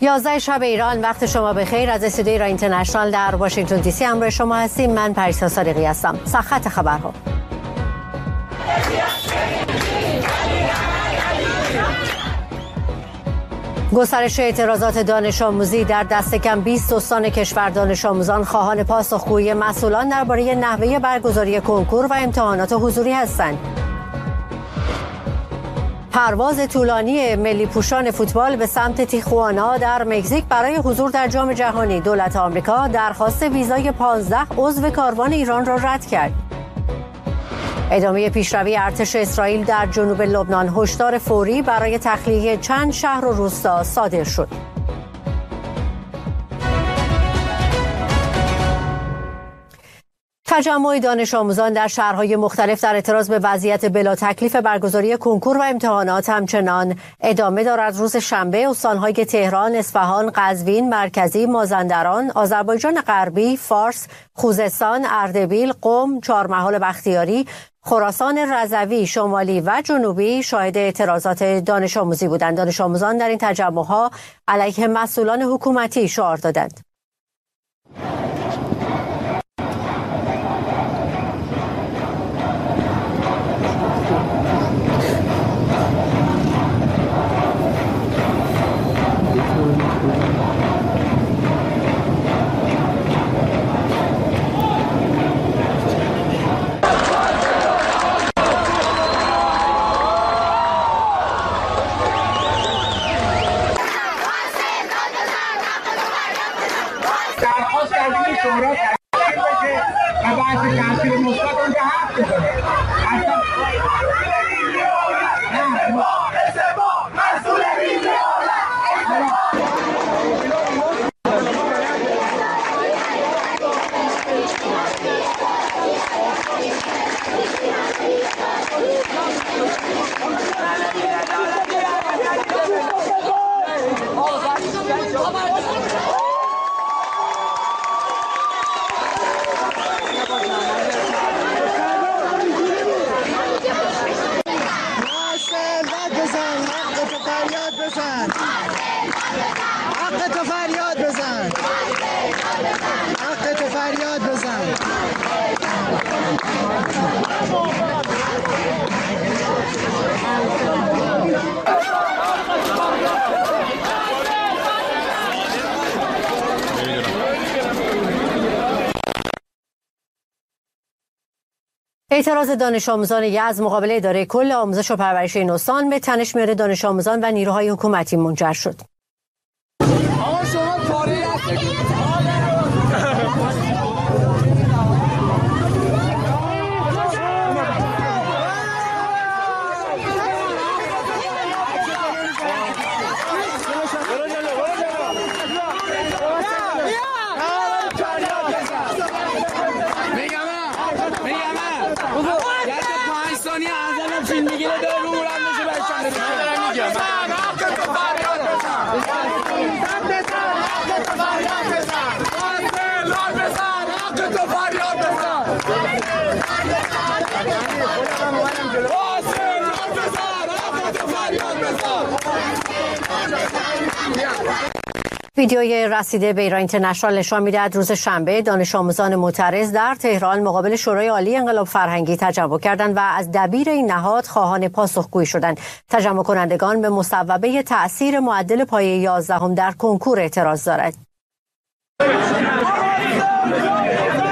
11 شب ایران، وقت شما بخیر. از استودیوی ایران اینترنشنال در واشنگتن دی سی همراه شما هستیم. من پریسا صادقی هستم. سرخط خبرها. گسترش اعتراضات دانش آموزی در دست کم 20 استان کشور. دانش آموزان خواهان پاسخگویی مسئولان درباره نحوه برگزاری کنکور و امتحانات حضوری هستند. پرواز طولانی ملی پوشان فوتبال به سمت تیخوانا در مکزیک برای حضور در جام جهانی. دولت آمریکا درخواست ویزای 15 عضو کاروان ایران را رد کرد. ادامه پیشروی ارتش اسرائیل در جنوب لبنان. هشدار فوری برای تخلیه چند شهر و روستا صادر شد. تجمع دانش آموزان در شهرهای مختلف در اعتراض به وضعیت بلا تکلیف برگزاری کنکور و امتحانات همچنان ادامه دارد. روز شنبه استانهای تهران، اصفهان، قزوین، مرکزی، مازندران، آذربایجان غربی، فارس، خوزستان، اردبیل، قم، چهارمحال بختیاری، خراسان رضوی، شمالی و جنوبی شاهد اعتراضات دانش آموزی بودند. دانش آموزان در این تجمعها علیه مسئولان حکومتی شعار دادند. اعتراض دانش آموزان یزد مقابل اداره کل آموزش و پرورش این استان به تنش میان دانش آموزان و نیروهای حکومتی منجر شد. ویدیوی رسیده به ایران اینترنشنال نشان می‌دهد روز شنبه دانش آموزان معترض در تهران مقابل شورای عالی انقلاب فرهنگی تجمع کردند و از دبیر این نهاد خواهان پاسخگویی شدند. تجمع کنندگان به مصوبه تأثیر معدل پایه 11 در کنکور اعتراض دارند.